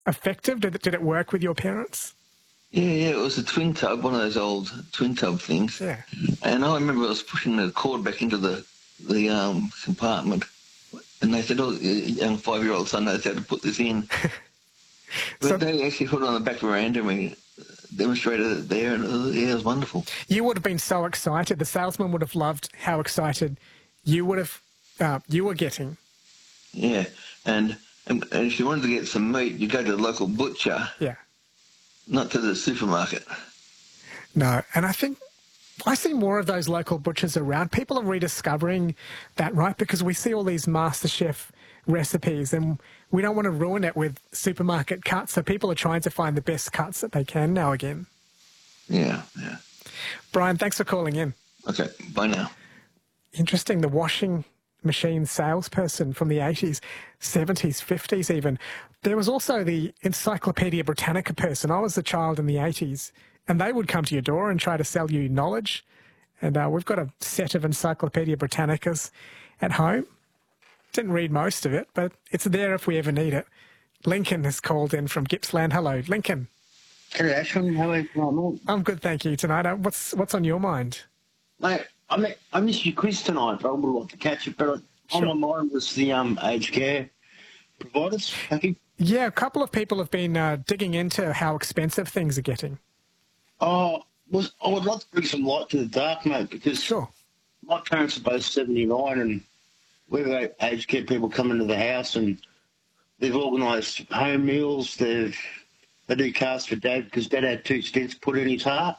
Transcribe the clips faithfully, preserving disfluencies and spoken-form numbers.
effective? Did it, did it work with your parents? Yeah, yeah, it was a twin tub, one of those old twin tub things. Yeah. And I remember I was pushing the cord back into the, the um, compartment, and they said, oh, your young five-year-old son knows how to put this in. But So- they actually put it on the back veranda and we demonstrated it there, and it was, yeah, it was wonderful. You would have been so excited. The salesman would have loved how excited you would have, uh, you were getting. Yeah, and, and and if you wanted to get some meat, you go to the local butcher, Yeah. not to the supermarket. No, and I think I see more of those local butchers around. People are rediscovering that, right? Because we see all these MasterChef recipes and we don't want to ruin it with supermarket cuts. So people are trying to find the best cuts that they can now again. Yeah, yeah. Brian, thanks for calling in. Okay, bye now. Interesting, the washing machine salesperson from the eighties, seventies, fifties even. There was also the Encyclopedia Britannica person. I was a child in the eighties, and they would come to your door and try to sell you knowledge. And uh, we've got a set of Encyclopedia Britannicas at home. Didn't read most of it, but it's there if we ever need it. Lincoln has called in from Gippsland. Hello, Lincoln. Hello, Ashwin. How are you? I'm good, thank you, tonight. Uh, What's what's on your mind? Mate, I mean, I missed your quiz tonight, but I would like to catch it. But Sure. on my mind was the um, aged care providers. Okay. Yeah, a couple of people have been uh, digging into how expensive things are getting. Oh, was I would like to bring some light to the dark, mate, because Sure. my parents are both seventy-nine, and we've had aged care people come into the house, and they've organised home meals. They've they do cars for Dad because Dad had two stents put in his heart.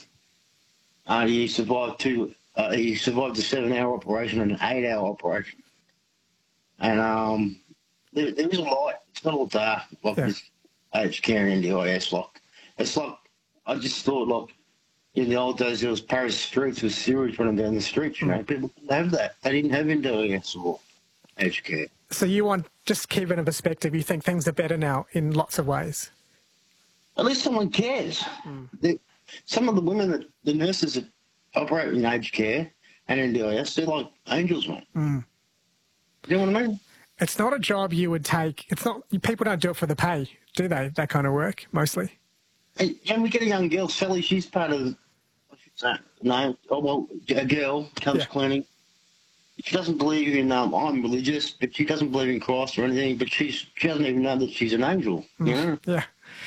Uh, he survived two. Uh, he survived a seven-hour operation and an eight-hour operation. And um, there, there is a light. It's not all dark like Yeah. this aged care and N D I S. Like it's like I just thought like in the old days there was Paris streets with sewage running down the streets. You know, people didn't have that. They didn't have N D I S or aged care. So you want, just keep it in perspective, you think things are better now in lots of ways? At least someone cares. The, some of the women, that the nurses that operate in aged care and N D I S, they're like angels, mate. Mm. You know what I mean? It's not a job you would take. It's not, people don't do it for the pay, do they? That kind of work, mostly. And, and we get a young girl, Sally, she's part of, what should I say, no, oh, well, a girl comes Yeah. cleaning. She doesn't believe in, um, I'm religious, but she doesn't believe in Christ or anything, but she's, she doesn't even know that she's an angel, you know? Yeah.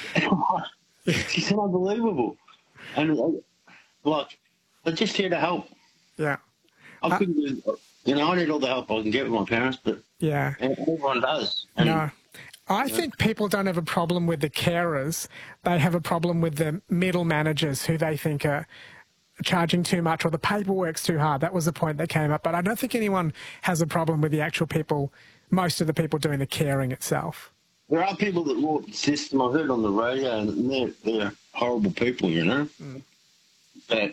She's unbelievable. And, uh, like, they're just here to help. Yeah. I couldn't do, you know, I need all the help I can get with my parents, but Yeah. everyone does. And No. I think people don't have a problem with the carers. They have a problem with the middle managers who they think are charging too much or the paperwork's too hard. That was the point that came up. But I don't think anyone has a problem with the actual people, most of the people doing the caring itself. there are people that walk the system. I've heard on the radio, and they're, they're horrible people, you know? Mm. But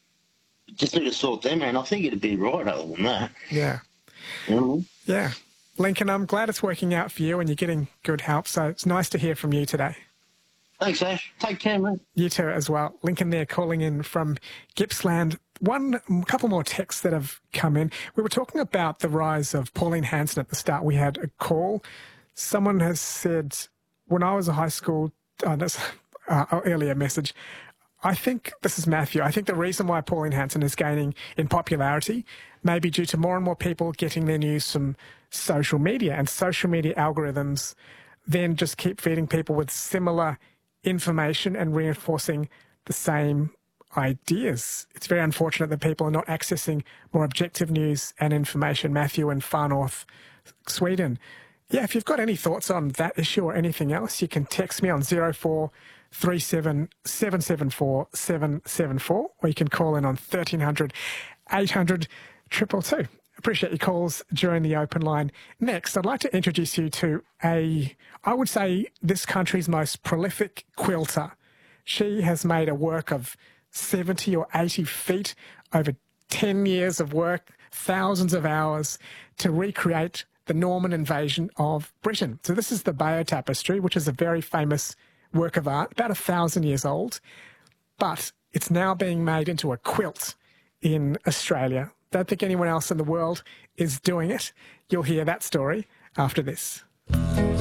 just need to sort them out. I think it'd be right other than that. Yeah. You know? Yeah. Lincoln, I'm glad it's working out for you and you're getting good help. So it's nice to hear from you today. Thanks, Ash. Take care, mate. You too as well. Lincoln there calling in from Gippsland. One couple more texts that have come in. We were talking about the rise of Pauline Hanson at the start. We had a call. Someone has said, when I was a high school, oh, that's uh, earlier message, I think, this is Matthew, I think the reason why Pauline Hanson is gaining in popularity may be due to more and more people getting their news from social media, and social media algorithms then just keep feeding people with similar information and reinforcing the same ideas. It's very unfortunate that people are not accessing more objective news and information. Matthew in Far North, Sweden. Yeah, if you've got any thoughts on that issue or anything else, you can text me on zero four three seven seven seven four seven seven four, or you can call in on thirteen hundred eight hundred two two two. Appreciate your calls during the open line. Next, I'd like to introduce you to a, I would say, this country's most prolific quilter. She has made a work of seventy or eighty feet over ten years of work, thousands of hours to recreate the Norman invasion of Britain. So this is the Bayeux Tapestry, which is a very famous work of art, about a thousand years old, but it's now being made into a quilt in Australia. Don't think anyone else in the world is doing it. You'll hear that story after this.